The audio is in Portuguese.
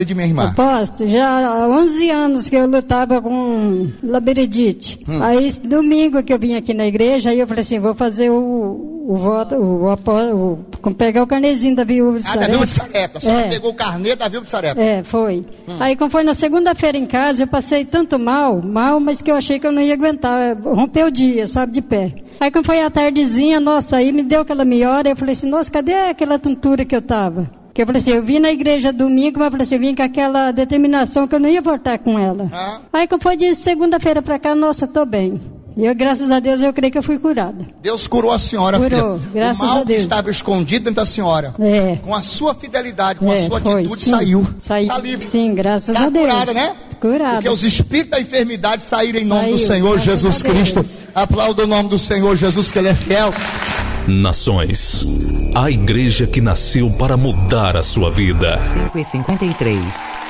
de minha irmã? Aposto, já há 11 anos que eu lutava com labirintite. Aí, domingo que eu vim aqui na igreja, aí eu falei assim, vou fazer o voto, pegar o carnezinho da viúva de Sarepta. Da viúva de Sarepta. A senhora pegou o carnê da viúva de Sarepta. Foi. Aí, quando foi na segunda-feira em casa, eu passei tanto mal, mas que eu achei que eu não ia aguentar. Rompeu o dia, sabe, de pé. Aí, quando foi à tardezinha, nossa, aí me deu aquela melhora, eu falei assim, nossa, cadê aquela tontura que eu tava? Que eu falei assim, eu vim na igreja domingo, mas eu falei assim, eu vim com aquela determinação que eu não ia voltar com ela. Aí, quando foi de segunda-feira pra cá, nossa, tô bem. E eu, graças a Deus, eu creio que eu fui curada. Deus curou a senhora, curou, filha. Graças a Deus. O mal que Deus estava escondido dentro da senhora. Com a sua fidelidade, com a sua atitude, saiu. Tá livre. Sim, graças a Deus. Curada, né? Curada. Porque os espíritos da enfermidade saíram em nome do Senhor Jesus Cristo. Aplauda o nome do Senhor Jesus, que Ele é fiel. Nações, a igreja que nasceu para mudar a sua vida. 5h53.